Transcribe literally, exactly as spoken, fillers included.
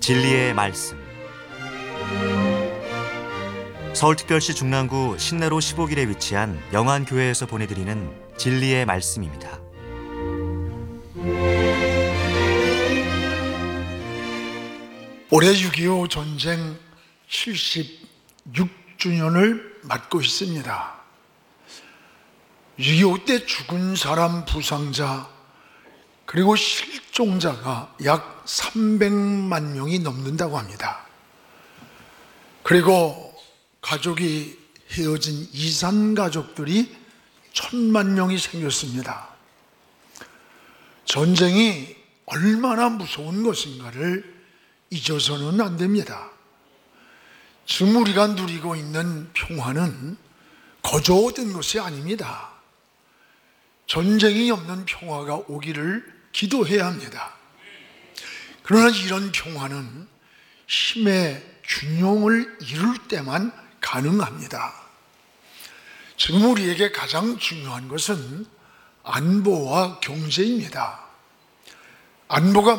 진리의 말씀. 서울특별시 중랑구 신내로 십오 길에 위치한 영안교회에서 보내드리는 진리의 말씀입니다. 올해 육이오 전쟁 칠십육 주년을 맞고 있습니다. 육이오 때 죽은 사람, 부상자, 그리고 실종자가 약 삼백만 명이 넘는다고 합니다. 그리고 가족이 헤어진 이산 가족들이 천만 명이 생겼습니다. 전쟁이 얼마나 무서운 것인가를 잊어서는 안 됩니다. 지금 우리가 누리고 있는 평화는 거저 얻은 것이 아닙니다. 전쟁이 없는 평화가 오기를 기도해야 합니다. 그러나 이런 평화는 힘의 균형을 이룰 때만 가능합니다. 지금 우리에게 가장 중요한 것은 안보와 경제입니다. 안보가